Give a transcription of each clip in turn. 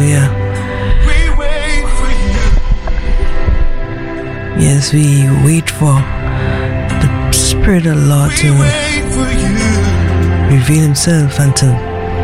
Hallelujah. We wait for you. Yes, we wait for the Spirit of the Lord to reveal Himself and to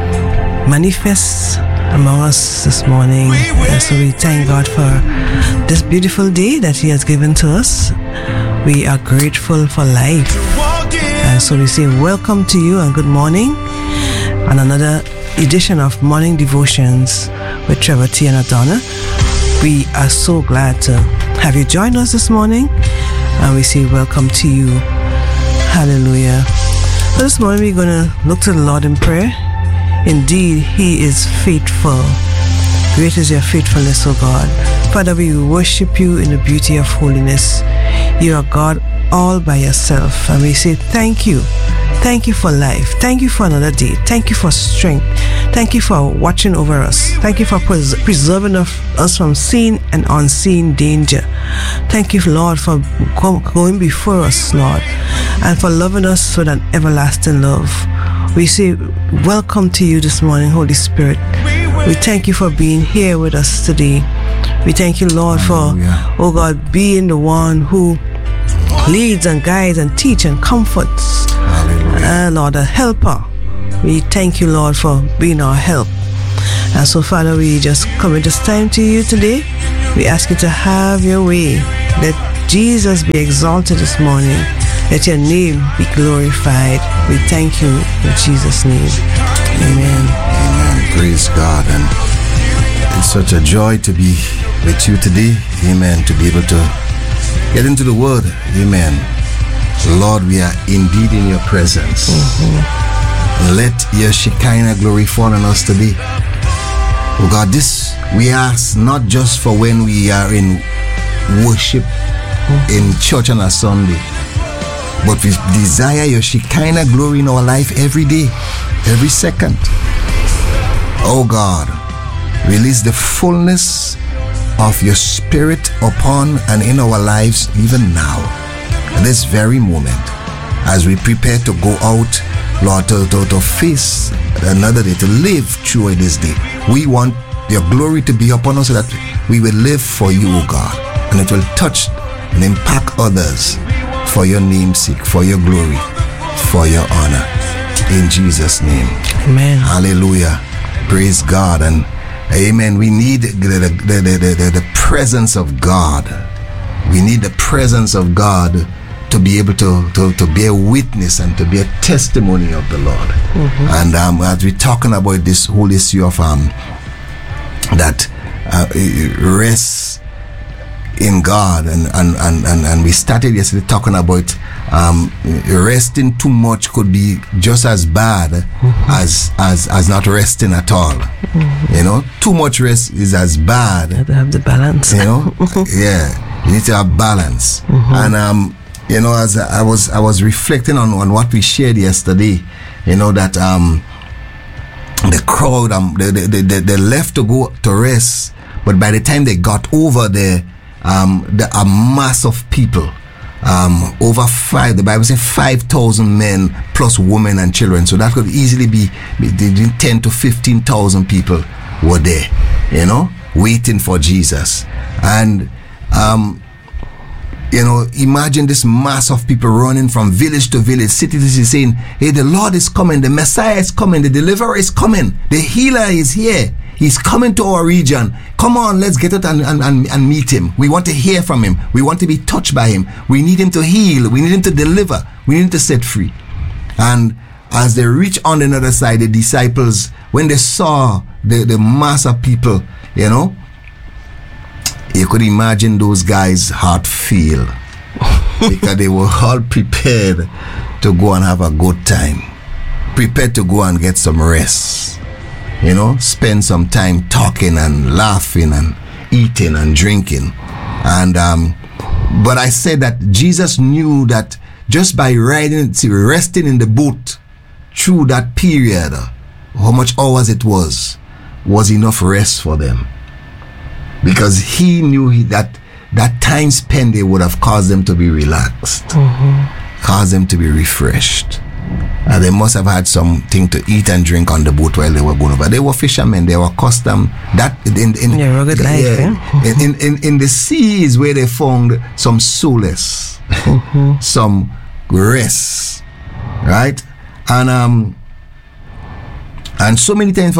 manifest among us this morning. And so we thank God for this beautiful day that He has given to us. We are grateful for life. And so we say welcome to you and good morning on another edition of Morning Devotions with Trevor T. and Adonna. We are so glad to have you join us this morning, and we say welcome to you. Hallelujah. So this morning we're going to look to the Lord in prayer. Indeed, He is faithful. Great is your faithfulness, O God. Father, we worship you in the beauty of holiness. You are God all by yourself, and we say thank you. Thank you for life. Thank you for another day. Thank you for strength. Thank you for watching over us. Thank you for preserving us from seen and unseen danger. Thank you, Lord, for going before us, Lord, and for loving us with an everlasting love. We say welcome to you this morning, Holy Spirit. We thank you for being here with us today. We thank you, Lord, for, oh God, being the one who leads and guides and teaches and comforts. Lord, a helper. We thank you, Lord, for being our help. And so, Father, we just commit this time to you today. We ask you to have your way. Let Jesus be exalted this morning. Let your name be glorified. We thank you in Jesus' name. Amen. Amen. Praise God. And it's such a joy to be with you today. Amen. To be able to get into the Word. Amen. Lord, we are indeed in your presence. Let your Shekinah glory fall on us today. Oh God, this we ask not just for when we are in worship in church on a Sunday, but we desire your Shekinah glory in our life every day, every second. Oh God, release the fullness of your Spirit upon and in our lives even now, at this very moment, as we prepare to go out, Lord, to face another day, to live through this day. We want your glory to be upon us so that we will live for you, O God, and it will touch and impact others for your name's sake, for your glory, for your honor. In Jesus' name. Amen. Hallelujah. Praise God. And amen. We need the presence of God. We need the presence of God to be able to bear witness and to bear testimony of the Lord. And as we're talking about this whole issue of that rest in God, and we started yesterday talking about resting too much could be just as bad as not resting at all. You know, too much rest is as bad. You have to have the balance. You know, yeah, you need to have balance. And you know, as I was reflecting on what we shared yesterday, you know, that the crowd they left to go to rest, but by the time they got over there, a mass of people, over the Bible says 5,000 men plus women and children, so that could easily be 10 to 15,000 people were there, you know, waiting for Jesus. And you know, imagine this mass of people running from village to village, city to city, saying, hey, the Lord is coming, the Messiah is coming, the deliverer is coming, the healer is here, he's coming to our region. Come on, let's get out and meet him. We want to hear from him. We want to be touched by him. We need him to heal. We need him to deliver. We need him to set free. And as they reach on the other side, the disciples, when they saw the mass of people, you know, you could imagine those guys' heart feel, because they were all prepared to go and have a good time, prepared to go and get some rest, you know, spend some time talking and laughing and eating and drinking. And but I said that Jesus knew that just by resting in the boat through that period, how much hours it was enough rest for them. Because he knew that time spent there would have caused them to be relaxed, caused them to be refreshed. They must have had something to eat and drink on the boat while they were going over. They were fishermen. They were accustomed that rugged life. In the seas where they found some solace, some rest, right? And so many times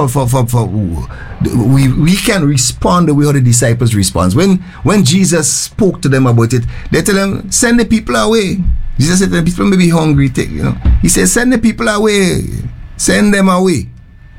we can respond the way how the disciples respond. When Jesus spoke to them about it, they tell them, send the people away. Jesus said the people may be hungry, He said, send the people away. Send them away.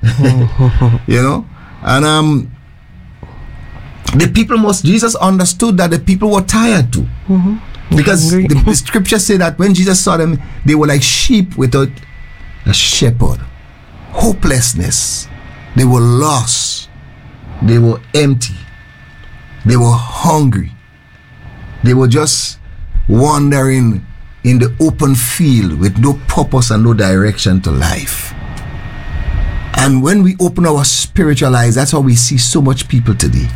And the people Jesus understood that the people were tired too. Because the scripture said that when Jesus saw them, they were like sheep without a shepherd. Hopelessness. They were lost. They were empty. They were hungry. They were just wandering in the open field with no purpose and no direction to life. And when we open our spiritual eyes, that's how we see so much people today.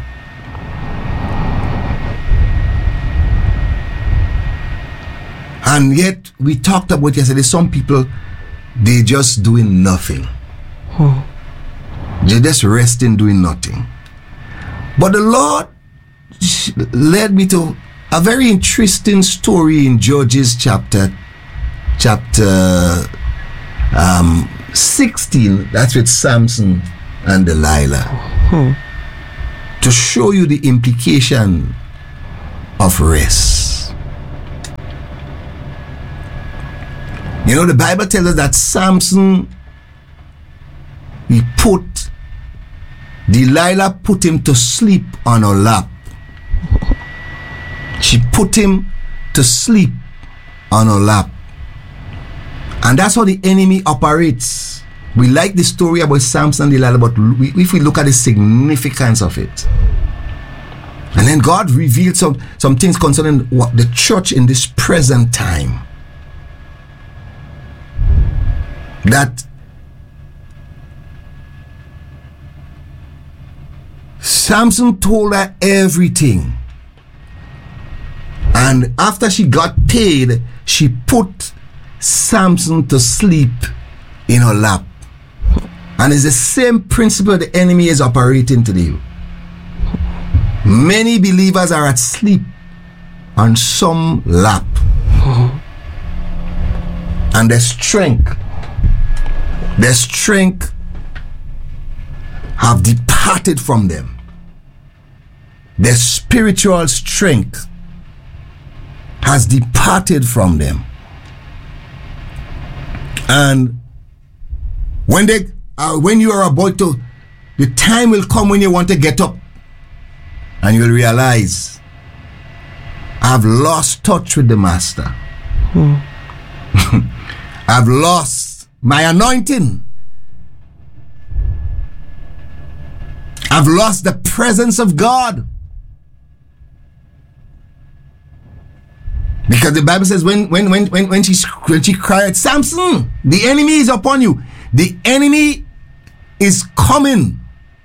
And yet we talked about yesterday, some people, they just doing nothing. They just resting doing nothing. But the Lord led me to a very interesting story in Judges chapter 16. That's with Samson and Delilah. To show you the implication of rest. The Bible tells us that Samson, Delilah put him to sleep on her lap. She put him to sleep on her lap. And that's how the enemy operates. We like the story about Samson and Delilah, but if we look at the significance of it. And then God revealed some things concerning what the church in this present time. That Samson told her everything. And after she got paid, she put Samson to sleep in her lap. And it's the same principle the enemy is operating today. Many believers are asleep on some lap. And their strength have departed from them. Their spiritual strength has departed from them. And when you are about to, the time will come when you want to get up and you'll realize, I've lost touch with the Master. I've lost my anointing. I've lost the presence of God. Because the Bible says when she cried, Samson, the enemy is upon you. The enemy is coming.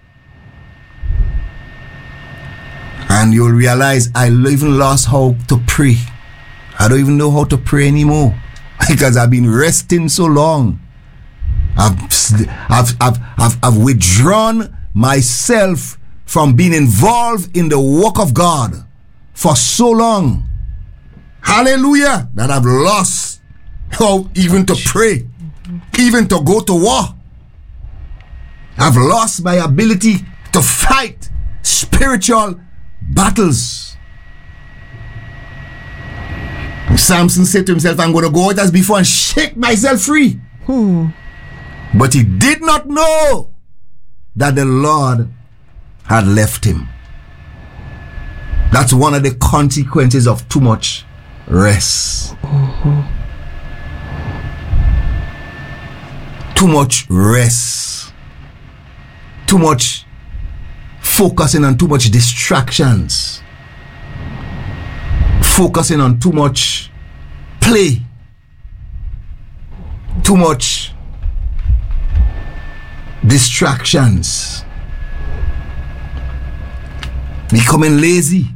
And you'll realize I even lost how to pray. I don't even know how to pray anymore. Because I've been resting so long. I've withdrawn myself from being involved in the work of God for so long. Hallelujah, that I've lost how even to pray, even to go to war. I've lost my ability to fight spiritual battles. Samson said to himself, I'm going to go out as before and shake myself free. But he did not know that the Lord had left him. That's one of the consequences of too much rest. Too much rest. Too much focusing on too much distractions. Focusing on too much play. Too much distractions. Becoming lazy.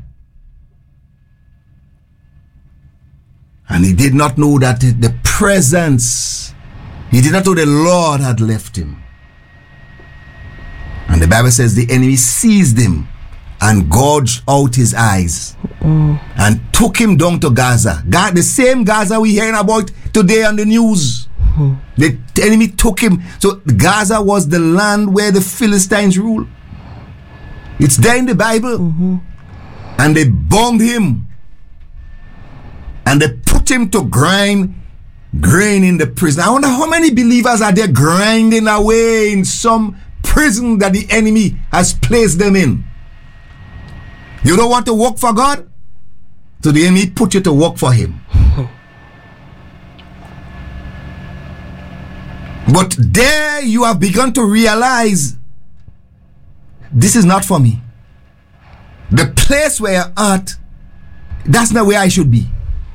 And he did not know that the presence He did not know the Lord had left him. And the Bible says the enemy seized him and gouged out his eyes and took him down to Gaza. The same Gaza we hearing about today on the news. The enemy took him. So Gaza was the land where the Philistines rule. It's there in the Bible. And they bound him. And they put him to grind grain in the prison. I wonder how many believers are there grinding away in some prison that the enemy has placed them in. You don't want to work for God? So the enemy put you to work for him. But there you have begun to realize this is not for me. The place where you're at, that's not where I should be.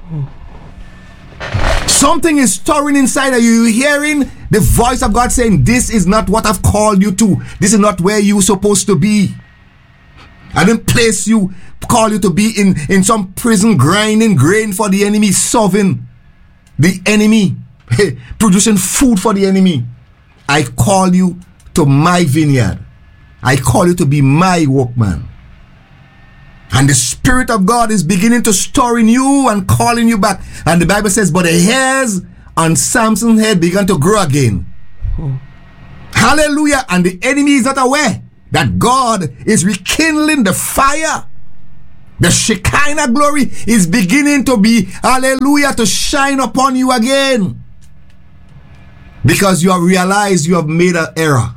Something is stirring inside of you. You're hearing the voice of God saying, this is not what I've called you to. This is not where you're supposed to be. I didn't call you to be in some prison grinding grain for the enemy, serving the enemy, producing food for the enemy. I call you to my vineyard. I call you to be my workman. And the Spirit of God is beginning to stir in you and calling you back. And the Bible says, but the hairs on Samson's head began to grow again. Hallelujah. And the enemy is not aware that God is rekindling the fire. The Shekinah glory is beginning to be, hallelujah, to shine upon you again. Because you have realized you have made an error.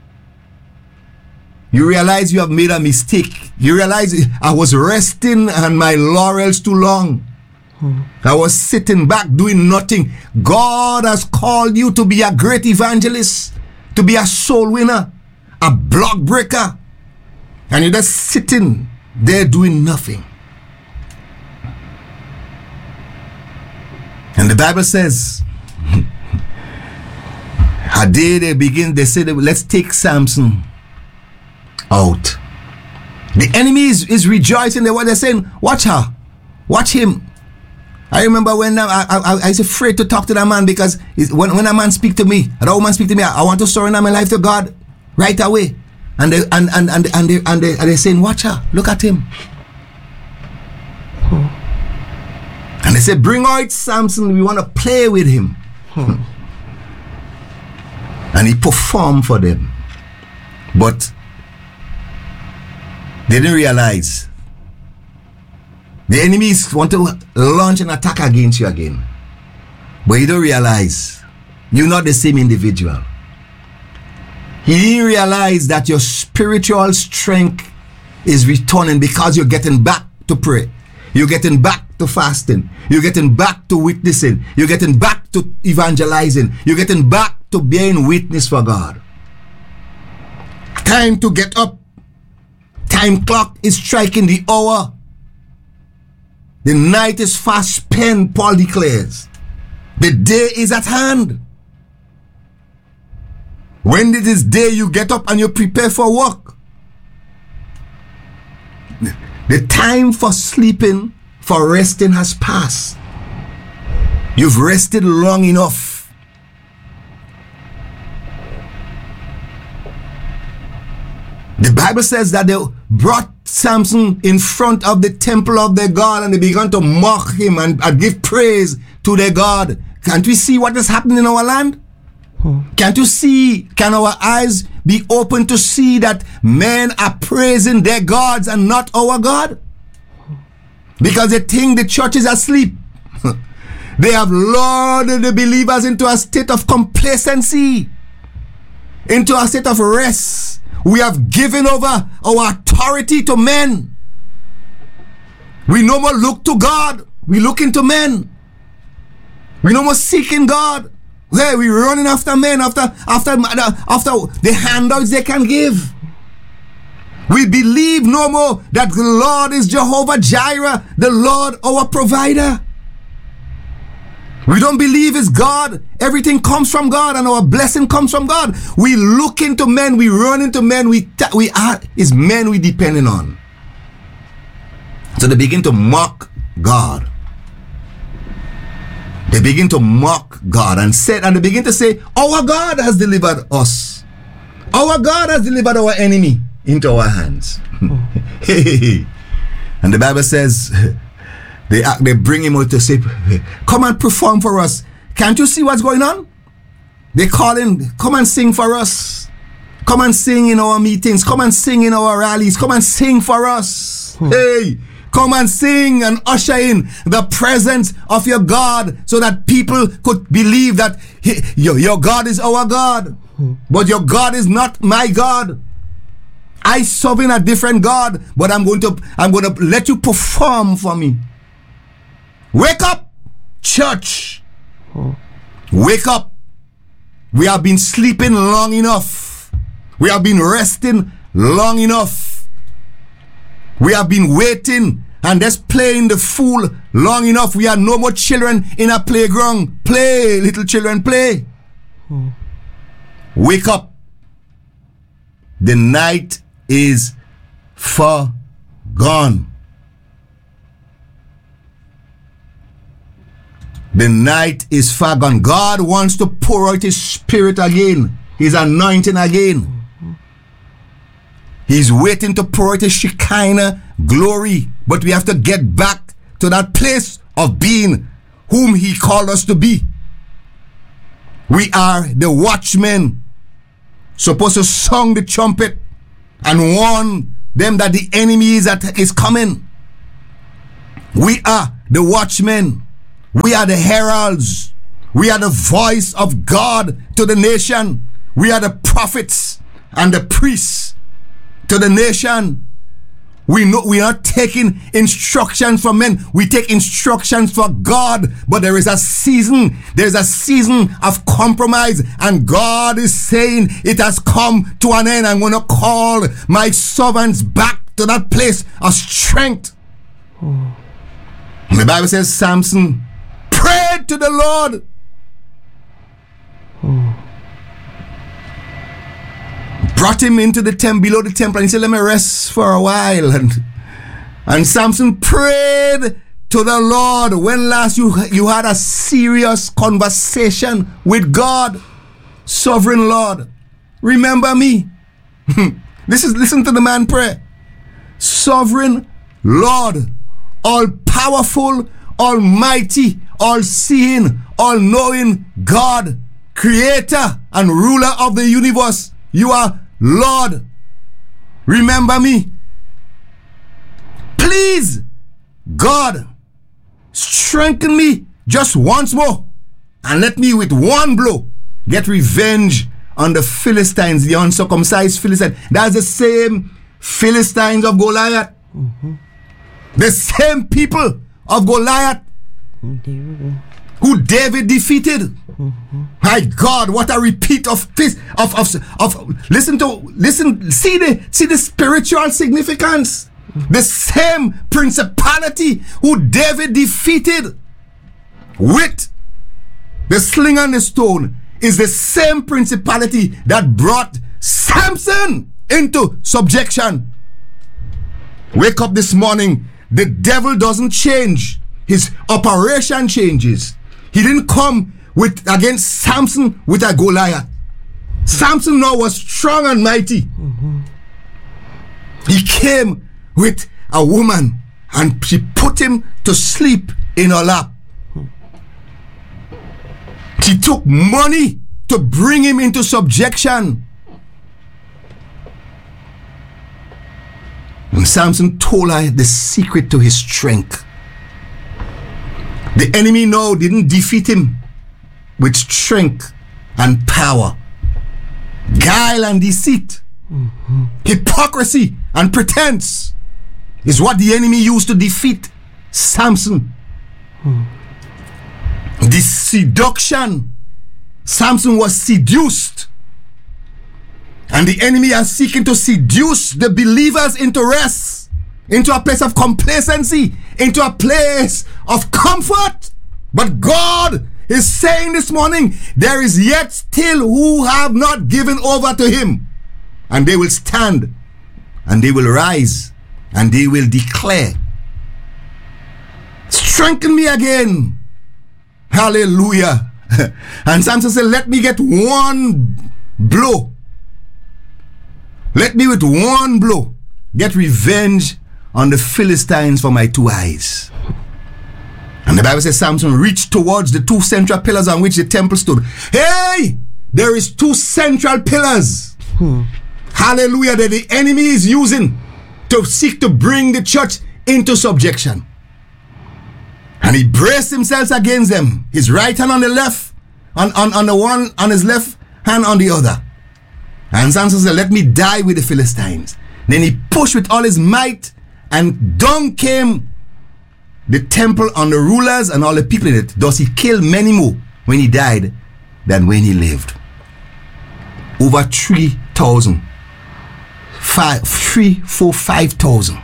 You realize you have made a mistake. You realize I was resting on my laurels too long. I was sitting back doing nothing. God has called you to be a great evangelist, to be a soul winner, a block breaker. And you're just sitting there doing nothing. And the Bible says, they said, let's take Samson out. The enemy is rejoicing. They're saying, watch her, watch him. I remember when I was afraid to talk to that man, because when a man speak to me, a woman speak to me, I want to surrender my life to God right away. And they're saying, watch her, look at him. And they said, bring out Samson, we want to play with him. And he performed for them. But they didn't realize the enemies want to launch an attack against you again. But you don't realize you're not the same individual. You didn't realize that your spiritual strength is returning because you're getting back to pray. You're getting back to fasting. You're getting back to witnessing. You're getting back to evangelizing. You're getting back to bearing witness for God. Time to get up. Time clock is striking the hour. The night is fast spent, Paul declares. The day is at hand. When it is day, you get up and you prepare for work. The time for sleeping, for resting has passed. You've rested long enough. The Bible says that they brought Samson in front of the temple of their God and they began to mock him and give praise to their God. Can't we see what is happening in our land? Can't you see? Can our eyes be open to see that men are praising their gods and not our God? Because they think the church is asleep. They have lured the believers into a state of complacency, into a state of rest. We have given over our authority to men. We no more look to God. We look into men. We no more seeking God. Hey, we running after men, after the handouts they can give. We believe no more that the Lord is Jehovah Jireh, the Lord our provider. We don't believe it's God. Everything comes from God and our blessing comes from God. We look into men, we run into men, it's men we depending on. So they begin to mock God. They begin to mock God and they begin to say, our God has delivered us. Our God has delivered our enemy into our hands. And the Bible says, they bring him out to say, come and perform for us. Can't you see what's going on? They call him, come and sing for us. Come and sing in our meetings. Come and sing in our rallies. Come and sing for us. Hey, come and sing and usher in the presence of your God so that people could believe that your God is our God. But your God is not my God. I serve in a different God, but I'm going to let you perform for me. Wake up, church. Wake up. We have been sleeping long enough. We have been resting long enough. We have been waiting and just playing the fool long enough. We are no more children in a playground. Play, little children, play. Wake up. The night is far gone. The night is far gone. God wants to pour out his spirit again. His anointing again. He's waiting to pour out his Shekinah glory. But we have to get back to that place of being whom he called us to be. We are the watchmen, supposed to sound the trumpet and warn them that the enemy is coming. We are the watchmen. We are the heralds. We are the voice of God to the nation. We are the prophets and the priests to the nation. We know we are taking instructions from men. We take instructions from God. But there is a season. There is a season of compromise. And God is saying it has come to an end. I'm going to call my servants back to that place of strength. And the Bible says Samson prayed to the Lord. Brought him into the temple, below the temple, and he said, let me rest for a while. And Samson prayed to the Lord. When last you had a serious conversation with God? Sovereign Lord, remember me. Listen to the man pray. Sovereign Lord, all powerful, almighty, all-seeing, all-knowing God, creator and ruler of the universe. You are Lord. Remember me. Please, God, strengthen me just once more and let me with one blow get revenge on the Philistines, the uncircumcised Philistines. That's the same Philistines of Goliath. The same people of Goliath who David defeated. My God, what a repeat of this listen, see the spiritual significance. The same principality who David defeated with the sling and the stone is the same principality that brought Samson into subjection. Wake up this morning. The devil doesn't change. His operation changes. He didn't come against Samson with a Goliath. Samson now was strong and mighty. He came with a woman and she put him to sleep in her lap. She took money to bring him into subjection. And Samson told her the secret to his strength. The enemy now didn't defeat him with strength and power. Guile and deceit, hypocrisy and pretense is what the enemy used to defeat Samson. The seduction. Samson was seduced. And the enemy is seeking to seduce the believers into rest, into a place of complacency, into a place of comfort. But God is saying this morning, there is yet still who have not given over to him. And they will stand, and they will rise, and they will declare, strengthen me again. Hallelujah. And Samson said, let me get one blow. Let me with one blow get revenge on the Philistines for my 2 eyes. And the Bible says Samson reached towards the 2 central pillars on which the temple stood. Hey, there is 2 central pillars. Hallelujah, that the enemy is using to seek to bring the church into subjection. And he braced himself against them. His right hand on the left, on the one, on his left hand on the other. And Samson said, let me die with the Philistines. Then he pushed with all his might, and down came the temple on the rulers and all the people in it. Thus he killed many more when he died than when he lived. Over 3,000. 5,000.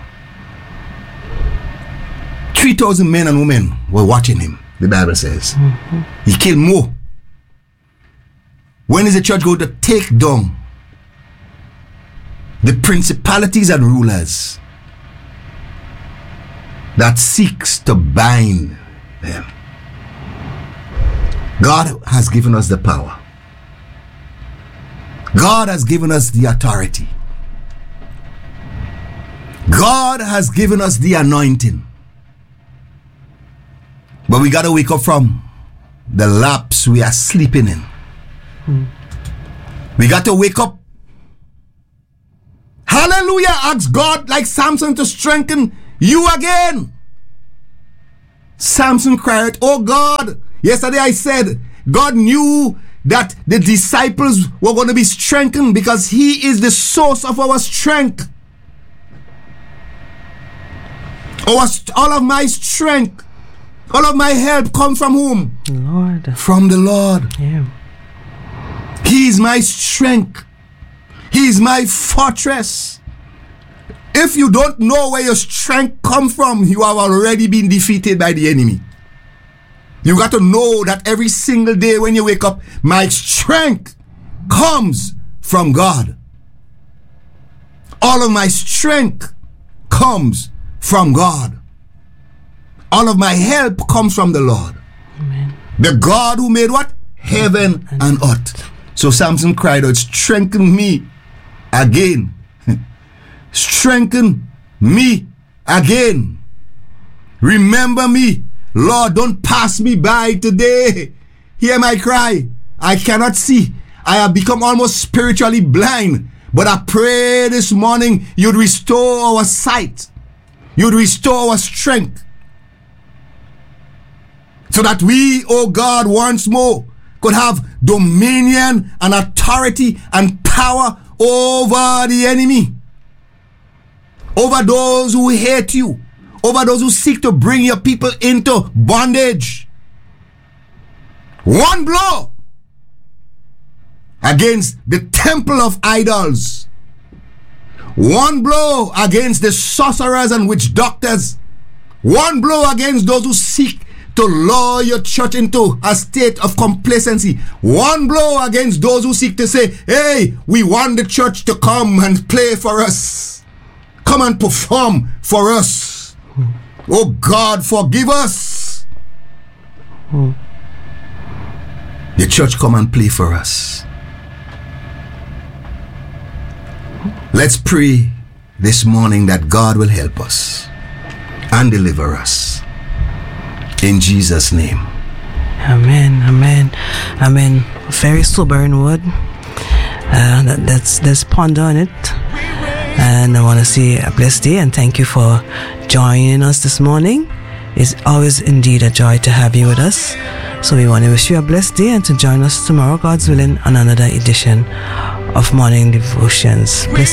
3,000 men and women were watching him, the Bible says. He killed more. When is the church going to take down the principalities and rulers that seeks to bind them? God has given us the power. God has given us the authority. God has given us the anointing. But we got to wake up from the laps we are sleeping in. We got to wake up. Hallelujah. Ask God like Samson to strengthen you again. Samson cried, oh God. Yesterday I said God knew that the disciples were going to be strengthened because he is the source of our strength. All of my strength, all of my help come from whom? Lord. From the Lord. Yeah. He is my strength. He is my fortress. If you don't know where your strength comes from, you have already been defeated by the enemy. You got to know that every single day when you wake up, my strength comes from God. All of my strength comes from God. All of my help comes from the Lord. Amen. The God who made what? Heaven and earth. So Samson cried out, strengthen me again. Strengthen me again. Remember me. Lord, don't pass me by today. Hear my cry. I cannot see. I have become almost spiritually blind. But I pray this morning you'd restore our sight. You'd restore our strength. So that we, oh God, once more could have dominion and authority and power over the enemy. Over those who hate you. Over those who seek to bring your people into bondage. One blow against the temple of idols. One blow against the sorcerers and witch doctors. One blow against those who seek to lure your church into a state of complacency. One blow against those who seek to say, hey, we want the church to come and play for us. Come and perform for us. Oh God, forgive us. The church come and play for us. Let's pray this morning that God will help us and deliver us. In Jesus' name. Amen, amen, amen. Very sobering word. Let's ponder on it. And I want to say a blessed day and thank you for joining us this morning. It's always indeed a joy to have you with us. So we want to wish you a blessed day and to join us tomorrow, God's willing, on another edition of Morning Devotions. Blessed